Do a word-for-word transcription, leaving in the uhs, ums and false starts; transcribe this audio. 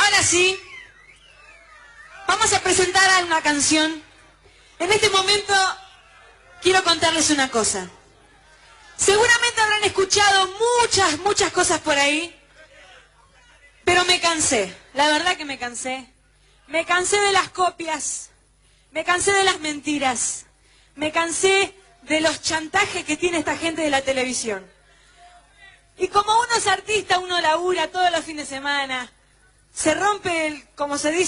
ahora sí, vamos a presentar una canción. En este momento quiero contarles una cosa. Seguramente habrán escuchado muchas, muchas cosas por ahí, pero me cansé, la verdad que me cansé. Me cansé de las copias, me cansé de las mentiras, me cansé de los chantajes que tiene esta gente de la televisión. Y como uno es artista, uno labura todos los fines de semana, se rompe, el, como se dice,